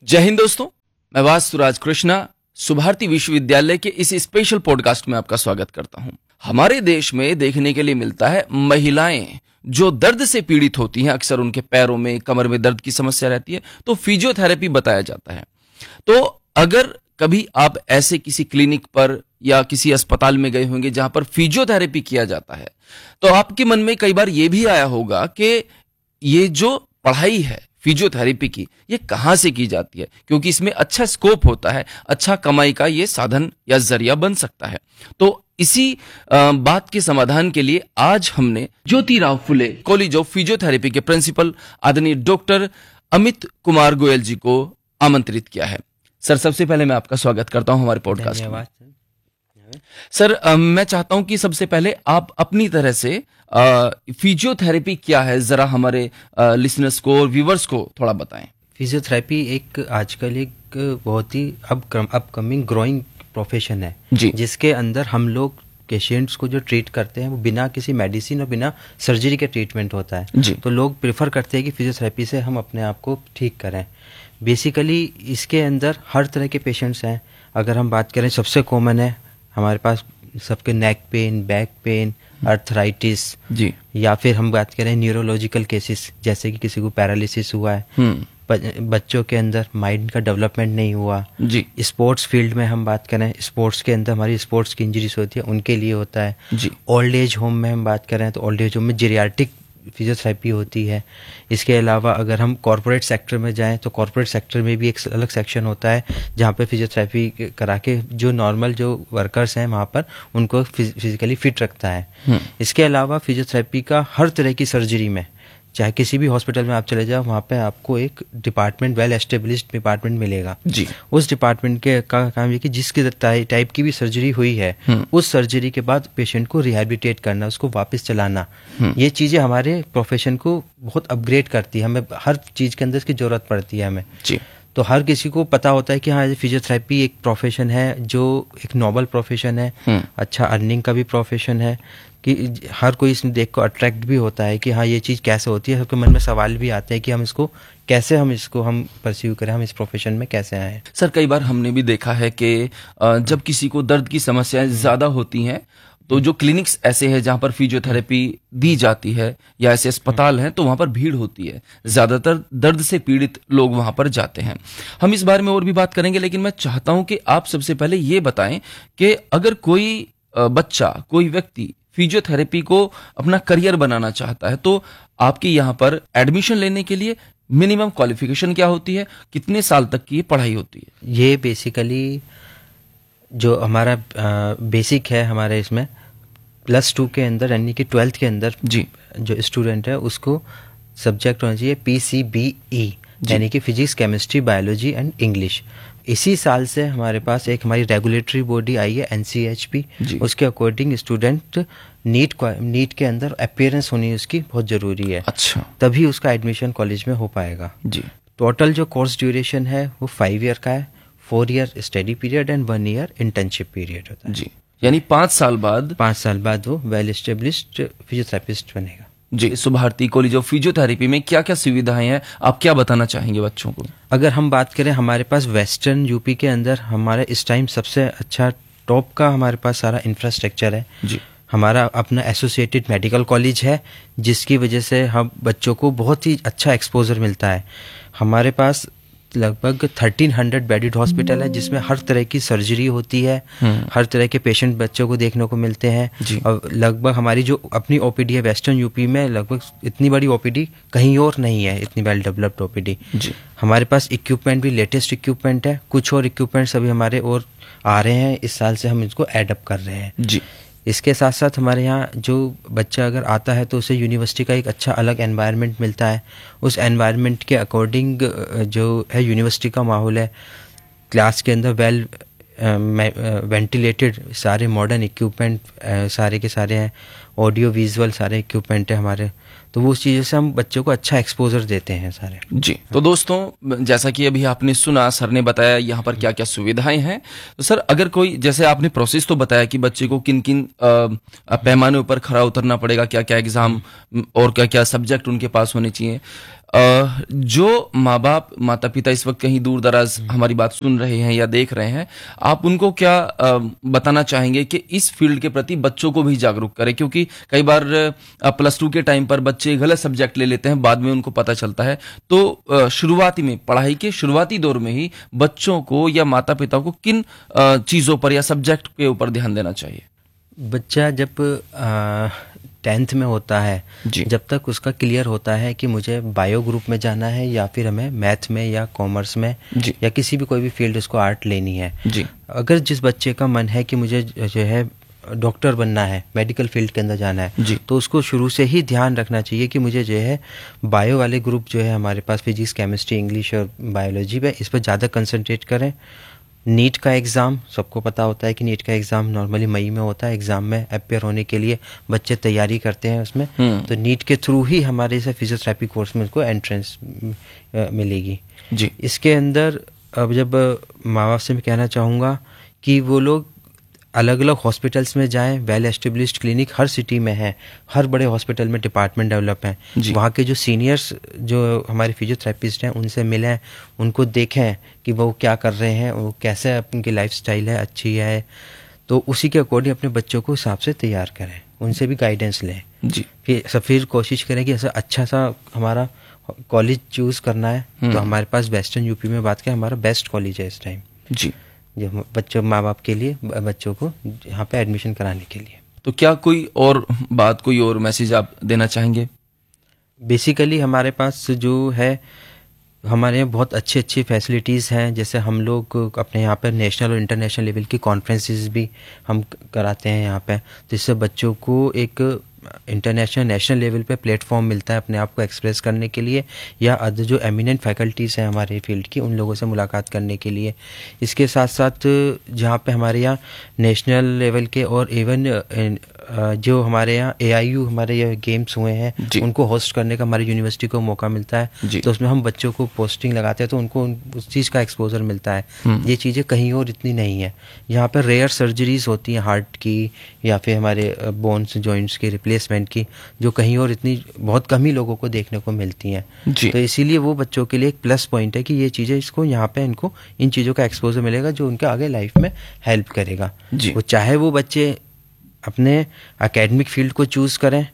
जय हिंद दोस्तों, मैं वास्तुराज कृष्णा सुभारती विश्वविद्यालय के इस स्पेशल पॉडकास्ट में आपका स्वागत करता हूं। हमारे देश में देखने के लिए मिलता है महिलाएं जो दर्द से पीड़ित होती हैं, अक्सर उनके पैरों में कमर में दर्द की समस्या रहती है, तो फिजियोथेरेपी बताया जाता है। तो अगर कभी आप ऐसे किसी क्लिनिक पर या किसी अस्पताल में गए होंगे जहां पर फिजियोथेरेपी किया जाता है, तो आपके मन में कई बार यह भी आया होगा कि ये जो पढ़ाई है फिजियोथेरेपी की, ये कहां से की जाती है, क्योंकि इसमें अच्छा स्कोप होता है, अच्छा कमाई का ये साधन या जरिया बन सकता है। तो इसी बात के समाधान के लिए आज हमने Jyotirao Phule college of physiotherapy के प्रिंसिपल आदरणीय डॉक्टर अमित कुमार गोयल जी को आमंत्रित किया है। सर, सबसे पहले मैं आपका स्वागत करता हूं हमारे पॉडकास्ट में। सर, मैं चाहता हूं कि सबसे पहले आप अपनी तरह से फिजियोथेरेपी क्या है, जरा हमारे लिसनर्स को और व्यूवर्स को थोड़ा बताएं। फिजियोथेरेपी एक आजकल एक बहुत ही अपकमिंग ग्रोइंग प्रोफेशन है जी, जिसके अंदर हम लोग पेशेंट्स को जो ट्रीट करते हैं वो बिना किसी मेडिसिन और बिना सर्जरी के ट्रीटमेंट होता है जी। तो लोग प्रेफर करते हैं कि फिजियोथेरेपी से हम अपने आप को ठीक करें। बेसिकली इसके अंदर हर तरह के पेशेंट्स हैं। अगर हम बात करें, सबसे कॉमन है हमारे पास सबके neck pain, back pain, arthritis जी, या फिर हम बात करें न्यूरोलॉजिकल केसेस, जैसे कि किसी को पैरालिसिस हुआ है, बच्चों के अंदर माइंड का डेवलपमेंट नहीं हुआ जी, स्पोर्ट्स फील्ड में हम बात करें, स्पोर्ट्स के अंदर हमारी स्पोर्ट्स की इंजरीज होती है, उनके लिए होता है जी। ओल्ड एज होम में हम बात करें तो ओल्ड एज होम में जेरियाट्रिक फिजियोथेरेपी होती है। इसके अलावा अगर हम कॉर्पोरेट सेक्टर में जाएं तो कॉर्पोरेट सेक्टर में भी एक अलग सेक्शन होता है जहाँ पे फिजियोथेरेपी करा के जो नॉर्मल जो वर्कर्स हैं वहाँ पर उनको फिजिकली फिट रखता है। इसके अलावा फिजियोथेरेपी का हर तरह की सर्जरी में, चाहे किसी भी हॉस्पिटल में आप चले जाओ, वहाँ पे आपको एक डिपार्टमेंट, वेल एस्टेब्लिश्ड डिपार्टमेंट मिलेगा जी। उस डिपार्टमेंट के का काम ये कि जिसके टाइप की भी सर्जरी हुई है उस सर्जरी के बाद पेशेंट को रिहैबिलिटेट करना, उसको वापस चलाना, ये चीज़ें हमारे प्रोफेशन को बहुत अपग्रेड करती है। हमें हर चीज़ के अंदर इसकी ज़रूरत पड़ती है हमें जी। तो हर किसी को पता होता है कि हाँ, फिजियोथेरेपी एक प्रोफेशन है जो एक नोबल प्रोफेशन है, अच्छा अर्निंग का भी प्रोफेशन है, कि हर कोई इसमें देख को अट्रैक्ट भी होता है कि हाँ ये चीज़ कैसे होती है। सबके मन में सवाल भी आते हैं कि हम इसको परस्यू करें, हम इस प्रोफेशन में कैसे आए। सर, कई बार हमने भी देखा है कि जब किसी को दर्द की समस्याएं ज्यादा होती हैं तो जो क्लिनिक्स ऐसे हैं जहां पर फिजियोथेरेपी दी जाती है या ऐसे अस्पताल हैं तो वहां पर भीड़ होती है, ज्यादातर दर्द से पीड़ित लोग वहां पर जाते हैं। हम इस बारे में और भी बात करेंगे, लेकिन मैं चाहता हूं कि आप सबसे पहले ये बताएं कि अगर कोई बच्चा, कोई व्यक्ति फिजियोथेरेपी को अपना करियर बनाना चाहता है तो आपके यहाँ पर एडमिशन लेने के लिए मिनिमम क्वालिफिकेशन क्या होती है, कितने साल तक की ये पढ़ाई होती है? ये बेसिकली जो हमारा बेसिक है हमारे इसमें +2 के अंदर, यानी कि 12th के अंदर जी, जो स्टूडेंट है उसको सब्जेक्ट होना चाहिए PCBE, यानी कि physics, chemistry, biology and English. इसी साल से हमारे पास एक हमारी रेगुलेटरी बॉडी आई है NCHP, उसके अकॉर्डिंग स्टूडेंट नीट के अंदर अपीयरेंस होनी उसकी बहुत ज़रूरी है। अच्छा, तभी उसका एडमिशन कॉलेज में हो पाएगा जी। टोटल जो कोर्स ड्यूरेशन है वो 5 ईयर का है, 4 year study period and 1 year internship period होता है जी, यानी 5 साल बाद वो वेल एस्टेब्लिश्ड फिजियोथेरेपिस्ट बनेगा। जी। सुभारती कॉलेज ऑफ फिजियोथेरेपी में क्या क्या सुविधाएं हैं, आप क्या बताना चाहेंगे बच्चों को? अगर हम बात करें, हमारे पास वेस्टर्न यूपी के अंदर हमारा इस टाइम सबसे अच्छा टॉप का हमारे पास सारा इंफ्रास्ट्रक्चर है जी। हमारा अपना एसोसिएटेड मेडिकल कॉलेज है जिसकी वजह से हम बच्चों को बहुत ही अच्छा एक्सपोजर मिलता है। हमारे पास लगभग 1300 बेडेड हॉस्पिटल है जिसमें हर तरह की सर्जरी होती है, हर तरह के पेशेंट बच्चों को देखने को मिलते हैं। और लगभग हमारी जो अपनी ओपीडी है वेस्टर्न यूपी में, लगभग इतनी बड़ी ओपीडी कहीं और नहीं है, इतनी वेल डेवलप्ड ओपीडी। हमारे पास इक्विपमेंट भी लेटेस्ट इक्विपमेंट है, कुछ और इक्विपमेंट्स अभी हमारे और आ रहे हैं, इस साल से हम इसको एडअप कर रहे हैं जी। इसके साथ साथ हमारे यहाँ जो बच्चा अगर आता है तो उसे यूनिवर्सिटी का एक अच्छा अलग एनवायरनमेंट मिलता है। उस एनवायरनमेंट के अकॉर्डिंग जो है यूनिवर्सिटी का माहौल है, क्लास के अंदर वेल वेंटिलेटेड सारे मॉडर्न इक्विपमेंट सारे के सारे हैं, ऑडियो विजुअल सारे इक्विपमेंट है हमारे, तो वो उस चीज़ से हम बच्चों को अच्छा एक्सपोजर देते हैं सारे। जी। तो दोस्तों, जैसा कि अभी आपने सुना, सर ने बताया यहाँ पर क्या क्या सुविधाएं हैं। तो सर, अगर कोई, जैसे आपने प्रोसेस तो बताया कि बच्चे को किन किन पैमानों पर खरा उतरना पड़ेगा, क्या क्या एग्जाम और क्या क्या सब्जेक्ट उनके पास होने चाहिए, जो माँ बाप माता पिता इस वक्त कहीं दूर दराज हमारी बात सुन रहे हैं या देख रहे हैं, आप उनको क्या बताना चाहेंगे कि इस फील्ड के प्रति बच्चों को भी जागरूक करें? क्योंकि कई बार +2 के टाइम पर बच्चे गलत सब्जेक्ट ले लेते हैं, बाद में उनको पता चलता है। तो शुरुआती में, पढ़ाई के शुरुआती दौर में ही बच्चों को या माता पिता को किन चीज़ों पर या सब्जेक्ट के ऊपर ध्यान देना चाहिए? बच्चा जब 10th में होता है, जब तक उसका क्लियर होता है कि मुझे बायो ग्रुप में जाना है या फिर हमें मैथ में या कॉमर्स में या किसी भी कोई भी फील्ड उसको आर्ट लेनी है, अगर जिस बच्चे का मन है कि मुझे जो है डॉक्टर बनना है, मेडिकल फील्ड के अंदर जाना है, तो उसको शुरू से ही ध्यान रखना चाहिए कि मुझे जो है बायो वाले ग्रुप जो है हमारे पास फिजिक्स, केमिस्ट्री, इंग्लिश और बायोलॉजी पे, इस पर ज़्यादा कंसंट्रेट करें। नीट का एग्ज़ाम, सबको पता होता है कि नीट का एग्ज़ाम नॉर्मली मई में होता है। एग्ज़ाम में अपेयर होने के लिए बच्चे तैयारी करते हैं उसमें, तो नीट के थ्रू ही हमारे से फिजियोथेरेपी कोर्स में उनको एंट्रेंस मिलेगी जी। इसके अंदर अब जब माँ बाप से मैं कहना चाहूँगा कि वो लोग अलग अलग हॉस्पिटल्स में जाएं। वेल एस्टेब्लिश्ड क्लिनिक हर सिटी में है, हर बड़े हॉस्पिटल में डिपार्टमेंट डेवलप हैं। वहाँ के जो सीनियर्स जो हमारे फिजियोथेरेपिस्ट हैं उनसे मिलें, उनको देखें कि वो क्या कर रहे हैं, वो कैसे उनकी लाइफस्टाइल है, अच्छी है, तो उसी के अकॉर्डिंग अपने बच्चों को हिसाब से तैयार करें, उनसे भी गाइडेंस लें जी। फिर कोशिश करें कि ऐसा अच्छा सा हमारा कॉलेज चूज़ करना है, तो हमारे पास वेस्टर्न यूपी में बात करें, हमारा बेस्ट कॉलेज है इस टाइम जी, जो बच्चों माँ बाप के लिए, बच्चों को यहाँ पे एडमिशन कराने के लिए। तो क्या कोई और बात, कोई और मैसेज आप देना चाहेंगे? बेसिकली हमारे पास जो है, हमारे यहाँ बहुत अच्छी अच्छी फैसिलिटीज़ हैं। जैसे हम लोग अपने यहाँ पर नेशनल और इंटरनेशनल लेवल की कॉन्फ्रेंसेस भी हम कराते हैं यहाँ पे, जिससे बच्चों को एक इंटरनेशनल, नेशनल लेवल पे प्लेटफॉर्म मिलता है अपने आप को एक्सप्रेस करने के लिए, या अदर जो एमिनेंट फैकल्टीज़ हैं हमारे फील्ड की, उन लोगों से मुलाकात करने के लिए। इसके साथ साथ जहाँ पे हमारे यहाँ नेशनल लेवल के और इवन जो हमारे यहाँ AIU हमारे ये गेम्स हुए हैं, उनको होस्ट करने का हमारी यूनिवर्सिटी को मौका मिलता है, तो उसमें हम बच्चों को पोस्टिंग लगाते हैं, तो उनको उस चीज़ का एक्सपोजर मिलता है। ये चीज़ें कहीं और इतनी नहीं है। यहाँ पर रेयर सर्जरीज होती हैं हार्ट की या फिर हमारे बोन्स जॉइंट्स की रिप्लेसमेंट की, जो कहीं और इतनी बहुत कम ही लोगों को देखने को मिलती हैं। तो इसीलिए वो बच्चों के लिए एक प्लस पॉइंट है कि ये चीज़ें, इसको यहाँ पे इनको इन चीज़ों का एक्सपोजर मिलेगा जो उनके आगे लाइफ में हेल्प करेगा। वो चाहे वो बच्चे अपने एकेडमिक फील्ड को चूज़ करें,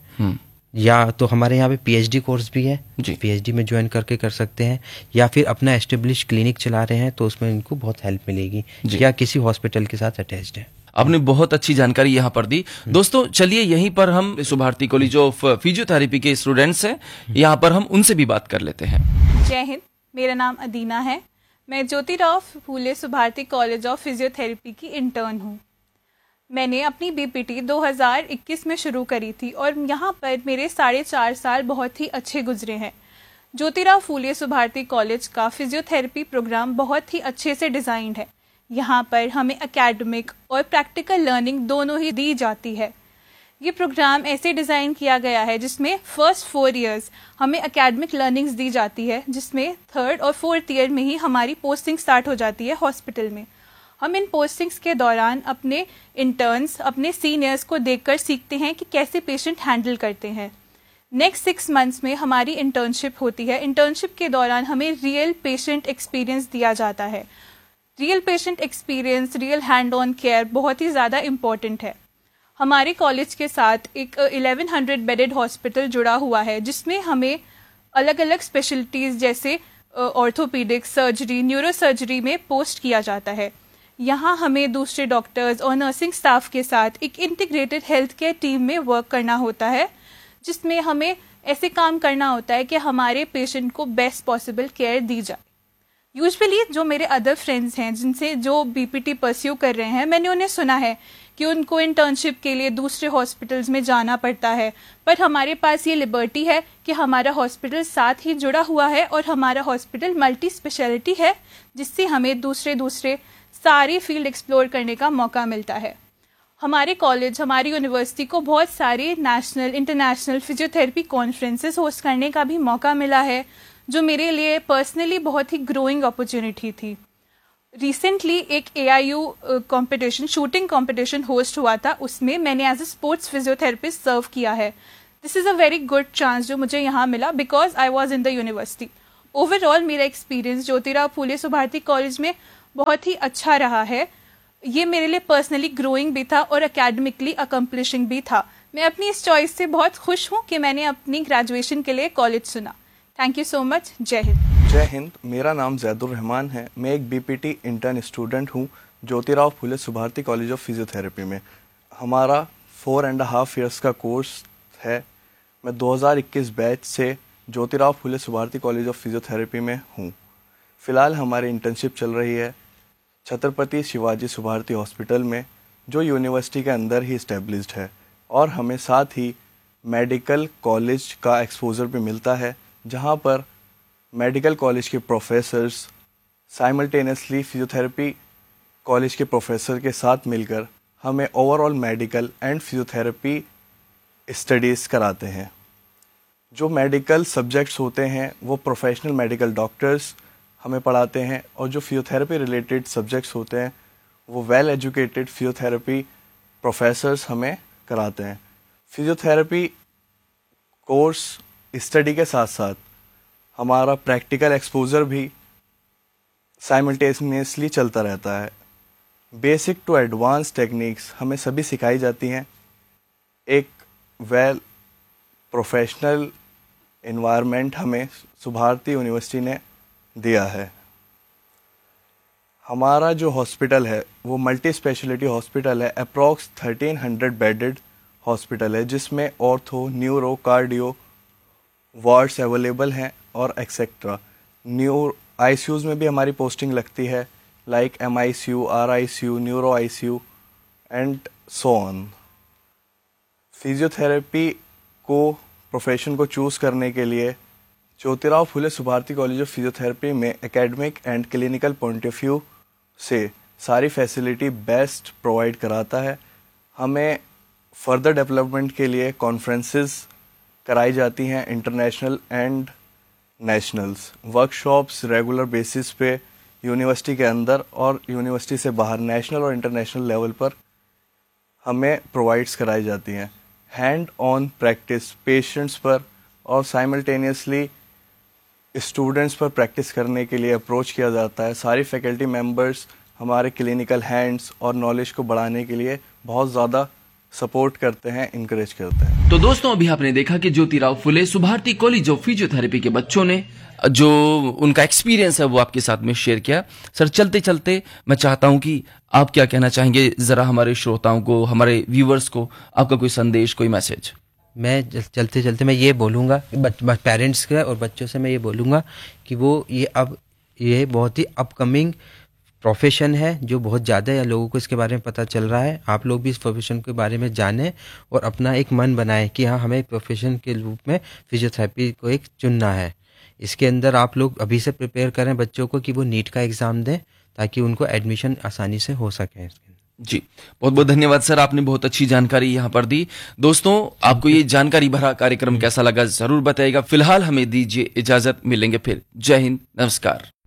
या तो हमारे यहाँ पे PhD कोर्स भी है, PhD में ज्वाइन करके कर सकते हैं, या फिर अपना एस्टेब्लिश क्लिनिक चला रहे हैं तो उसमें इनको बहुत हेल्प मिलेगी, या किसी हॉस्पिटल के साथ अटैच्ड है। आपने बहुत अच्छी जानकारी यहाँ पर दी। दोस्तों चलिए यहीं पर हम सुभारती कॉलेज ऑफ फिजियोथेरेपी के स्टूडेंट्स हैं, यहाँ पर हम उनसे भी बात कर लेते हैं। जय हिंद, मेरा नाम अदीना है। मैं Jyotirao Phule Subharti college of physiotherapy की इंटर्न हूँ। मैंने अपनी BPT 2021 में शुरू करी थी और यहाँ पर मेरे 4.5 साल बहुत ही अच्छे गुजरे हैं। ज्योतिराव फूले सुभारती कॉलेज का फिजियोथेरेपी प्रोग्राम बहुत ही अच्छे से डिज़ाइंड है। यहाँ पर हमें एकेडमिक और प्रैक्टिकल लर्निंग दोनों ही दी जाती है। ये प्रोग्राम ऐसे डिज़ाइन किया गया है जिसमें फर्स्ट 4 इयर्स हमें एकेडमिक लर्निंग्स दी जाती है, जिसमें 3rd और 4th ईयर में ही हमारी पोस्टिंग स्टार्ट हो जाती है हॉस्पिटल में। हम इन पोस्टिंग्स के दौरान अपने इंटर्न्स, अपने सीनियर्स को देखकर सीखते हैं कि कैसे पेशेंट हैंडल करते हैं। नेक्स्ट 6 मंथ्स में हमारी इंटर्नशिप होती है। इंटर्नशिप के दौरान हमें रियल पेशेंट एक्सपीरियंस दिया जाता है। Real patient experience, real hand on care बहुत ही ज़्यादा इम्पॉर्टेंट है। हमारे कॉलेज के साथ एक 1100 बेडेड हॉस्पिटल जुड़ा हुआ है, जिसमें हमें अलग अलग स्पेशलिटीज़ जैसे ऑर्थोपीडिक, सर्जरी, न्यूरो सर्जरी में पोस्ट किया जाता है। यहाँ हमें दूसरे डॉक्टर्स और नर्सिंग स्टाफ के साथ एक इंटीग्रेटेड हेल्थ केयर टीम में वर्क करना होता है, जिसमें हमें ऐसे काम करना होता है कि हमारे पेशेंट को बेस्ट पॉसिबल केयर दी जाए। यूजुअली जो मेरे अदर फ्रेंड्स हैं जिनसे जो BPT परस्यू कर रहे हैं, मैंने उन्हें सुना है कि उनको इंटर्नशिप के लिए दूसरे हॉस्पिटल्स में जाना पड़ता है, पर हमारे पास ये लिबर्टी है कि हमारा हॉस्पिटल साथ ही जुड़ा हुआ है और हमारा हॉस्पिटल मल्टी स्पेशलिटी है, जिससे हमें दूसरे सारी फील्ड एक्सप्लोर करने का मौका मिलता है। हमारे कॉलेज, हमारी यूनिवर्सिटी को बहुत सारे national, international physiotherapy conferences host करने का भी मौका मिला है, जो मेरे लिए पर्सनली बहुत ही ग्रोइंग अपॉर्चुनिटी थी। रिसेंटली एक AIU competition, shooting competition host हुआ था, उसमें मैंने एज ए स्पोर्ट्स फिजियोथेरेपिस्ट सर्व किया है, this is a very good chance जो मुझे यहाँ मिला because I was in the university. Overall मेरा एक्सपीरियंस ज्योतिराव फूले सुभारती कॉलेज में बहुत ही अच्छा रहा है। ये मेरे लिए पर्सनली ग्रोइंग भी था और एकेडमिकली अकम्पलिशिंग भी था। मैं अपनी इस चॉइस से बहुत खुश हूँ कि मैंने अपनी ग्रेजुएशन के लिए कॉलेज चुना। Thank you so much. जय हिंद। जय हिंद। मेरा नाम जैदुर रहमान है। मैं एक बीपीटी इंटर्न स्टूडेंट हूँ Jyotirao Phule Subharti college of physiotherapy में। हमारा 4.5 ईयर्स का कोर्स है। मैं 2021 बैच से Jyotirao Phule Subharti college of physiotherapy में हूँ। फ़िलहाल हमारी इंटर्नशिप चल रही है छत्रपति शिवाजी सुभारती हॉस्पिटल में, जो यूनिवर्सिटी के अंदर ही इस्टेब्लिश्ड है, और हमें साथ ही मेडिकल कॉलेज का एक्सपोजर भी मिलता है, जहाँ पर मेडिकल कॉलेज के प्रोफेसर्स साइमल्टेनियसली फिजियोथेरेपी कॉलेज के प्रोफेसर के साथ मिलकर हमें overall medical and physiotherapy studies कराते हैं। जो मेडिकल सब्जेक्ट्स होते हैं वो प्रोफेशनल मेडिकल डॉक्टर्स हमें पढ़ाते हैं, और जो फिजियोथेरेपी रिलेटेड सब्जेक्ट्स होते हैं वो वेल एजुकेटेड फिजियोथेरेपी प्रोफेसर्स हमें कराते हैं। फिजियोथेरेपी कोर्स स्टडी के साथ साथ हमारा प्रैक्टिकल एक्सपोजर भी साइमल्टेनियसली चलता रहता है। बेसिक टू एडवांस टेक्निक्स हमें सभी सिखाई जाती हैं। एक वेल प्रोफेशनल एनवायरनमेंट हमें सुभारती यूनिवर्सिटी ने दिया है। हमारा जो हॉस्पिटल है वो मल्टी स्पेशलिटी हॉस्पिटल है। अप्रॉक्स 1300 बेडेड हॉस्पिटल है, जिसमें ortho, neuro, cardio wards available हैं और एक्सेट्रा। आईसीयूज़ में भी हमारी पोस्टिंग लगती है, like MICU, RICU, neuro ICU and so on. Physiotherapy को प्रोफेशन को चूज़ करने के लिए Jyotirao Phule Subharti college of physiotherapy में academic and clinical point of view से सारी फैसिलिटी बेस्ट प्रोवाइड कराता है। हमें फर्दर डेवलपमेंट के लिए कॉन्फ्रेंसेस कराई जाती हैं, international and nationals, workshops regular basis पे यूनिवर्सिटी के अंदर और यूनिवर्सिटी से बाहर नेशनल और इंटरनेशनल लेवल पर हमें प्रोवाइड्स कराई जाती हैं। हैंड ऑन प्रैक्टिस पेशेंट्स पर और साइमल्टेनियसली स्टूडेंट्स पर प्रैक्टिस करने के लिए अप्रोच किया जाता है। सारी फैकल्टी मेंबर्स हमारे क्लिनिकल हैंड्स और नॉलेज को बढ़ाने के लिए बहुत ज़्यादा सपोर्ट करते हैं, इनकरेज करते हैं। तो दोस्तों, अभी आपने देखा कि Jyotirao Phule Subharti college of physiotherapy के बच्चों ने जो उनका एक्सपीरियंस है वो आपके साथ में शेयर किया। सर, चलते चलते मैं चाहता हूं कि आप क्या कहना चाहेंगे, जरा हमारे श्रोताओं को, हमारे व्यूवर्स को आपका कोई संदेश, कोई मैसेज। मैं चलते चलते मैं ये बोलूँगा पेरेंट्स के और बच्चों से, मैं ये बोलूँगा कि वो ये बहुत ही अपकमिंग प्रोफेशन है, जो बहुत ज़्यादा या लोगों को इसके बारे में पता चल रहा है। आप लोग भी इस प्रोफेशन के बारे में जानें और अपना एक मन बनाएं कि हाँ, हमें प्रोफेशन के रूप में फिजियोथेरेपी को एक चुनना है। इसके अंदर आप लोग अभी से प्रिपेयर करें बच्चों को कि वो नीट का एग्ज़ाम दें, ताकि उनको एडमिशन आसानी से हो सके। जी, बहुत बहुत धन्यवाद सर, आपने बहुत अच्छी जानकारी यहाँ पर दी। दोस्तों, आपको ये जानकारी भरा कार्यक्रम कैसा लगा जरूर बताइएगा। फिलहाल हमें दीजिए इजाजत, मिलेंगे फिर। जय हिंद, नमस्कार।